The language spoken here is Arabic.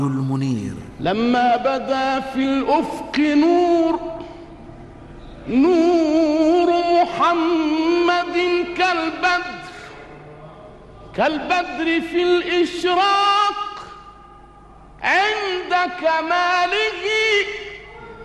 المنير. لما بدا في الأفق نور محمد كالبدر في الإشراق عند كمال